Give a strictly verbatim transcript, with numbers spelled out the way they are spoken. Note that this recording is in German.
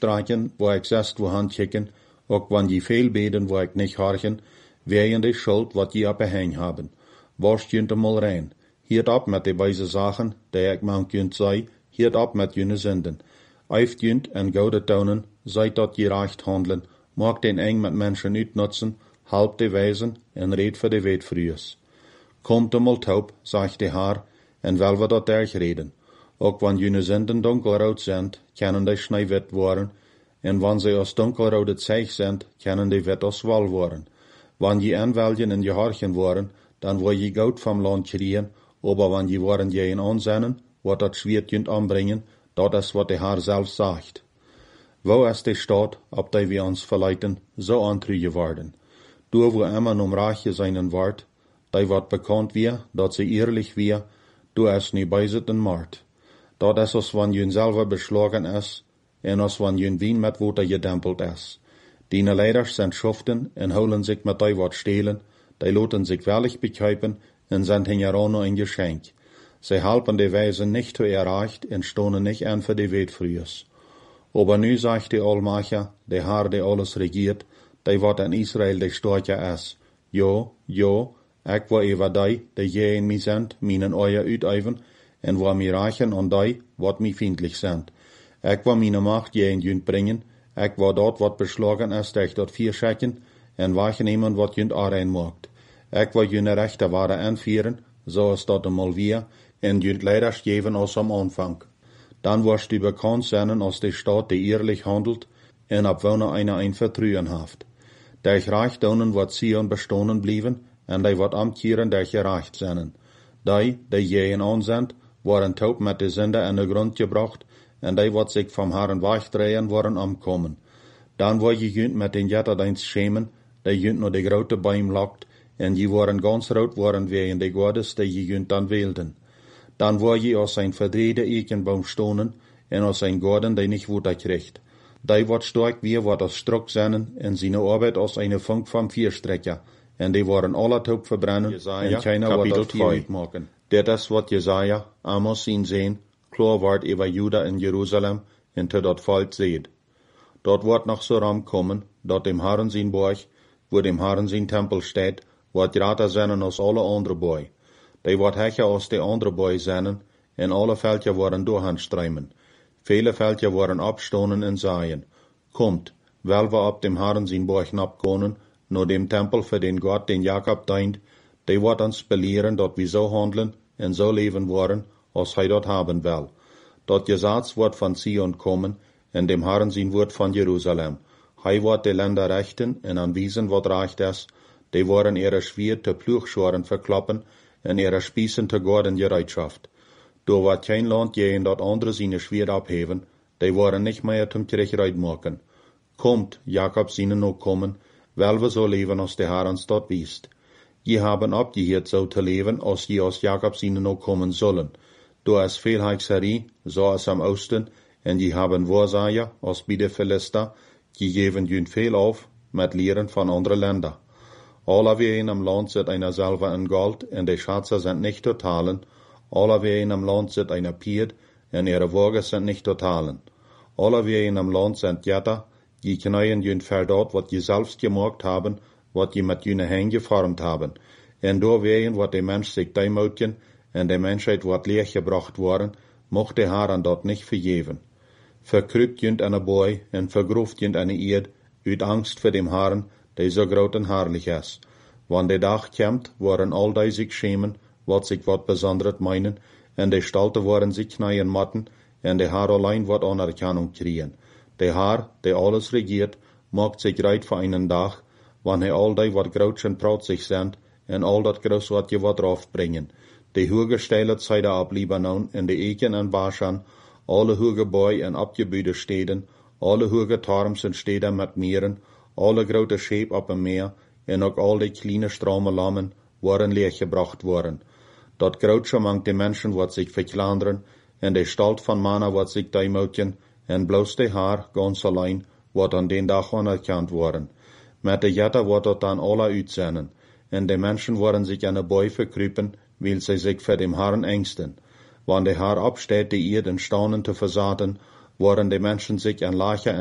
streichen, wo ik zest wo handkicken, ook wann je veel beden, wo ik nicht horchen, wären die Schuld, wat je op heen haben. Worst junt emol rein. Hiert op met die wijze zaken, die ik mank junt zei, hiert op met june zinden. Eift junt en goude tonen, zijt dat je recht handelen, maak den eng met mensen uitnutzen, halp de wijzen en red voor de weetvrühes. Komt emol taub, zegt de haar, en wel we dat erg reden. Ook wann june zinden donkelrood zijn, kunnen die snijwit worden, en wann ze als donkelrode zeig zijn, kunnen die wit als wal worden. Wann je aanwelgen en je horchen worden, dan word je goud vom land kriegen, aber wann je worden je in aanzennen, wat dat schwert junt aanbrengen, dat is wat de haar zelf zegt. Wo is de staat, op die we ons verleiten, zo aantrugen worden? Door wo immer um Rache seinen Wort, die wat bekannt wie, dat ze eerlijk wie, du es nie beisitten mart. Dat is als wann jun selber beschlagen is, en als wann jun wien met water gedempelt is. Die leiders zijn schuften en holen zich met die wat stelen, die laten zich wellig bekijpen en zijn hingerano een geschenk. Zij helpen de wijzen nicht te erreicht en stonen nicht aan voor de weetvrühes. Aber nu zegt de Almacher, de Haar die alles regiert, die wat in Israël de stortje is. Jo, jo, ik wil over die, die je in mij zendt, mijn oor uiteven, en wil mij reichen aan die, wat mij vriendelijk zijn. Ik wil mijn macht je in junt brengen, ik wil dat wat beslagen is, durch dat vier schekken, en wegnemen wat junt aanrein maakt. Ik wil june rechte waarde aanvieren, zoals dat eenmaal weer, en junt leiders geven als am aanvang. Dan wordt u bekend zijn als de staat die eerlijk handelt, en op wonen einer ein Vertrauen haft. Durch Reichtonen wat Zion bestonen blijven, en die wat amkeren durch gerecht zijn. Die, die je in aanzendt, worden taub met de zinde in de grond gebracht, en die wat zich vom Herren wegdrehen, worden omkomen. Dan word je junt met den jetterdeins schemen, die junt nur de grote Baum lockt, en je worden ganz rood worden wegen de Gottes, die je junt dan wilden. Dan word je als een verdrehte Eichenbaum stonen, en als een Gordon, die nicht Wutter kriegt. Die wat stark wie wat als Struck zijn, en zijn Arbeit als eine Funk vom Vierstrecker, en die worden alle taub verbrennen, Jesaja, en keiner wat dat Vier maken. Dit is wat Jesaja, Amos zien zijn, klar wordt over Juda in Jerusalem, en te dat volk zeed. Dort wordt nog zo ram komen, dat dem Herren zijn borg, wo dem Herren zijn tempel steht, wat grater zijn als alle andere boy. Die wordt hecher als de andere boy zijn, en alle veldje worden doorhandstrijmen. Vele veldje worden opstonen en zaaien. Komt, wel we op dem Herren zijn borg napkonen, no dem tempel voor den God, den Jacob dient, die wordt ons beleeren dat we zo handelen en zo leven worden, als hij dat hebben wil. Dat Gesetz wordt van Zion komen, en dem Herren zijn woord van Jerusalem. Hij wordt de Länder rechten en aanwijzen wat recht is, die worden ihre Schwier te Ploegschoren verklappen, en ihre Spießen te Gorden gereitschaft. Door wat geen land je in dat andere zijn Schwier abheven, die worden nicht mehr zum Kirchreid maken. Komt, Jacob zienen ook komen, wel we zo leven als de Herr ons dat wiest. Je haben abgehiert zo te leven, als je als Jacob zienen ook komen zullen. Door is veel Hexerie, zoals am Oosten, en je haben Wahrsager, als bij de Philister, je geven junt veel auf, met leren van andere Länder. Alle wie in am Land zit einer selber in Gold, en de Schätze sind nicht zu talen. Alle wie in am Land zit einer Pied, en ihre Wagen sind nicht zu talen. Alle wie in am Land sind Jetter, die kneien junt ver dat wat je selbst gemacht haben, wat je met june Hände geformt haben. En door wegen wat de Mensch sich deimoutjen, en de Menschheit wat leergebracht worden, mocht de Herren dat nicht vergeven. Verkrüpt junt eine Boy, en vergroeft junt eine Eerd, uit Angst voor dem Herren, die so groot en herrlich is. Wann de dag komt, worden al die sich schämen, wat sich wat besonderet meinen, en de Stalte worden sich kneien matten, en de Herr allein wat Anerkennung kriegen. De Herr, die alles regiert, macht sich reit für einen Tag, wann he all die wat groot en proud sich sind, en al dat groß wat je wat draufbringen. De hoge Steile Zeide ab Libanon, en de Eken en Baschan, alle hoge Boi en abgebüde Steden, alle hoge Torms en Steden met meren, alle grote scheep op een meer, en ook al die kleine strome lammen, worden leergebracht worden. Dat grootje mangt de mensen wat zich verklanderen, en de stalt van mannen wat zich deimoutjen, en bloos de haar, gans alleen, wat aan den dag anerkend worden. Met de jetter wordt dat dan alle uitzenden, en de mensen worden zich aan de boy verkruipen, wil zij zich voor dem Herrn engsten. Wann de Herr absteht, die Erde in Staunen te verzaten, worden de mensen zich aan lachen